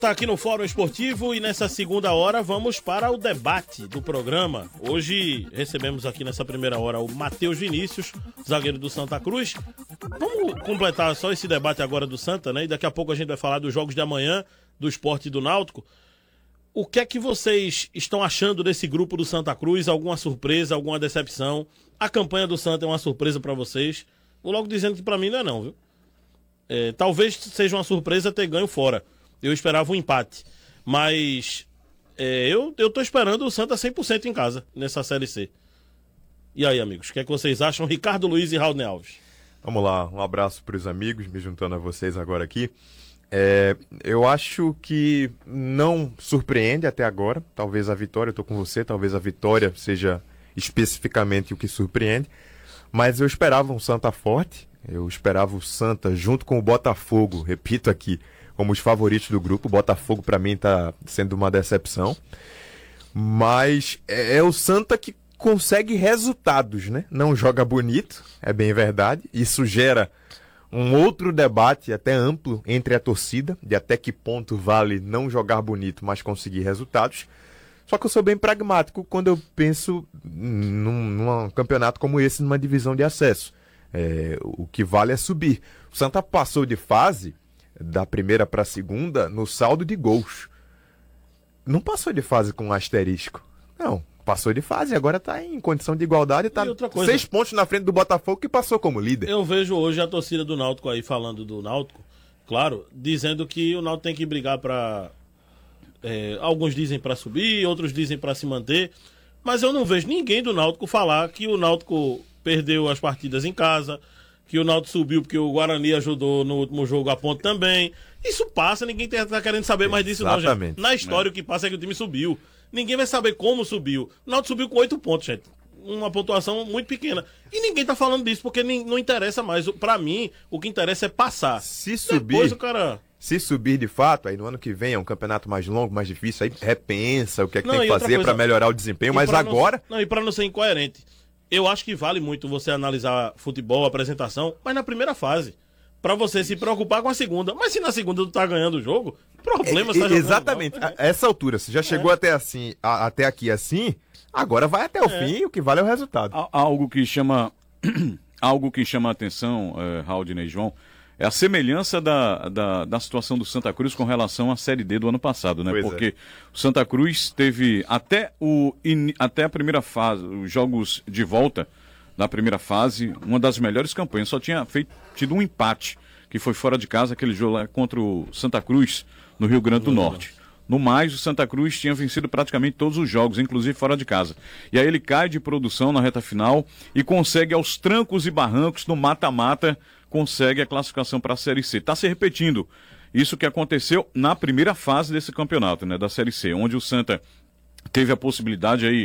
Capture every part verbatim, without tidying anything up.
Tá aqui no Fórum Esportivo e nessa segunda hora vamos para o debate do programa. Hoje recebemos aqui nessa primeira hora o Matheus Vinícius, zagueiro do Santa Cruz. Vamos completar só esse debate agora do Santa, né? E daqui a pouco a gente vai falar dos jogos de amanhã, do Sport e do Náutico. O que é que vocês estão achando desse grupo do Santa Cruz? Alguma surpresa, alguma decepção? A campanha do Santa é uma surpresa para vocês? Vou logo dizendo que para mim não é não, viu? É, talvez seja uma surpresa ter ganho fora. Eu esperava um empate. Mas é, eu, eu tô esperando o Santa cem por cento em casa, nessa Série C. E aí, amigos, o que é que vocês acham? Ricardo Luiz e Raul Alves. Vamos lá, um abraço para os amigos, me juntando a vocês agora aqui. É, eu acho que não surpreende até agora. Talvez a vitória, eu tô com você, talvez a vitória seja especificamente o que surpreende. Mas eu esperava um Santa forte, eu esperava o Santa junto com o Botafogo, repito aqui, como os favoritos do grupo. O Botafogo para mim tá sendo uma decepção. Mas é, é o Santa que consegue resultados, né? Não joga bonito, é bem verdade. Isso gera um outro debate até amplo entre a torcida, de até que ponto vale não jogar bonito, mas conseguir resultados. Só que eu sou bem pragmático quando eu penso num, num campeonato como esse, numa divisão de acesso. É, o que vale é subir. O Santa passou de fase, da primeira para a segunda, no saldo de gols. Não passou de fase com um asterisco. Não, passou de fase, agora está em condição de igualdade, está seis pontos na frente do Botafogo, que passou como líder. Eu vejo hoje a torcida do Náutico aí falando do Náutico, claro, dizendo que o Náutico tem que brigar para... É, alguns dizem para subir, outros dizem para se manter, mas eu não vejo ninguém do Náutico falar que o Náutico perdeu as partidas em casa, que o Náutico subiu porque o Guarani ajudou no último jogo a ponto também. Isso passa, ninguém está querendo saber mais disso. Exatamente. Não, gente. Na história, é. O que passa é que o time subiu. Ninguém vai saber como subiu. O Náutico subiu com oito pontos, gente. Uma pontuação muito pequena. E ninguém tá falando disso, porque nem, não interessa mais. Pra mim, o que interessa é passar. Se subir, Depois o cara... se subir de fato, aí no ano que vem é um campeonato mais longo, mais difícil, aí repensa o que é que não, tem que fazer para melhorar o desempenho, mas agora... Não, não, e pra não ser incoerente, eu acho que vale muito você analisar futebol, apresentação, mas na primeira fase. Pra você se preocupar com a segunda. Mas se na segunda tu tá ganhando o jogo, problema, é, você tá jogando. Exatamente. A essa altura, você já chegou é. até assim, a, até aqui assim, agora vai até o é. fim, o que vale é o resultado. Algo que chama algo que chama a atenção, uh, Raul e João, é a semelhança da, da, da situação do Santa Cruz com relação à Série D do ano passado, né? Pois Porque é. o Santa Cruz teve até, o, até a primeira fase, os jogos de volta na primeira fase, uma das melhores campanhas, só tinha feito, tido um empate, que foi fora de casa, aquele jogo lá contra o Santa Cruz, no Rio Grande do Norte. No mais, o Santa Cruz tinha vencido praticamente todos os jogos, inclusive fora de casa. E aí ele cai de produção na reta final e consegue, aos trancos e barrancos, no mata-mata, consegue a classificação para a Série C. Está se repetindo isso que aconteceu na primeira fase desse campeonato, né, da Série C, onde o Santa teve a possibilidade aí,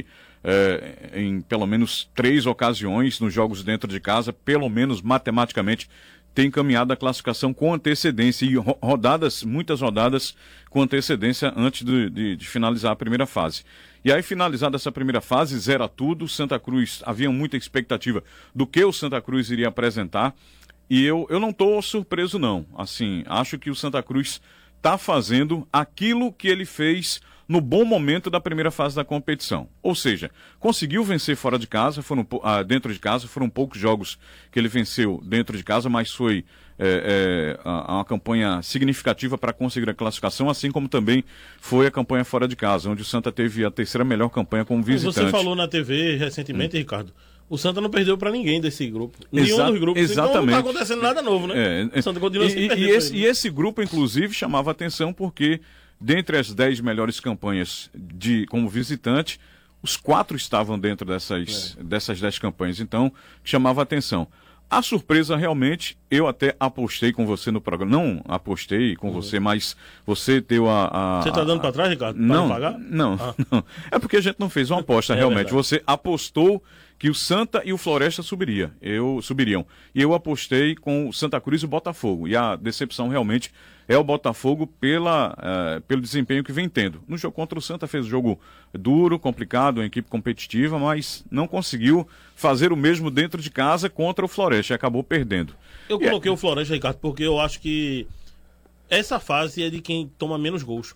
É, em pelo menos três ocasiões nos jogos dentro de casa, pelo menos matematicamente, tem encaminhado a classificação com antecedência e rodadas, muitas rodadas com antecedência antes de, de, de finalizar a primeira fase. E aí, finalizada essa primeira fase, zera tudo. Santa Cruz, havia muita expectativa do que o Santa Cruz iria apresentar, e eu, eu não estou surpreso não. Assim, acho que o Santa Cruz está fazendo aquilo que ele fez no bom momento da primeira fase da competição. Ou seja, conseguiu vencer fora de casa, foram, ah, dentro de casa, foram poucos jogos que ele venceu dentro de casa, mas foi é, é, uma campanha significativa para conseguir a classificação, assim como também foi a campanha fora de casa, onde o Santa teve a terceira melhor campanha como visitante. Você falou na T V recentemente, hum. Ricardo, o Santa não perdeu para ninguém desse grupo. Nenhum Exa- dos grupos. Exatamente. Então não está acontecendo nada novo, né? É, o Santa continua e, sem e, perder. E esse, e esse grupo, inclusive, chamava atenção porque, dentre as dez melhores campanhas de, como visitante, os quatro estavam dentro dessas, é. dessas dez campanhas. Então, chamava atenção. A surpresa, realmente, eu até apostei com você no programa. Não apostei com uhum. você, mas você deu a... a você está dando para trás, Ricardo? Para não, não pagar? Não, ah. não. É porque a gente não fez uma aposta, é realmente. Verdade. Você apostou que o Santa e o Floresta subiria, eu, subiriam. E eu apostei com o Santa Cruz e o Botafogo. E a decepção, realmente, é o Botafogo pela, uh, pelo desempenho que vem tendo. No jogo contra o Santa fez um jogo duro, complicado, uma equipe competitiva, mas não conseguiu fazer o mesmo dentro de casa contra o Floresta e acabou perdendo. Eu e coloquei é... o Floresta, Ricardo, porque eu acho que essa fase é de quem toma menos gols.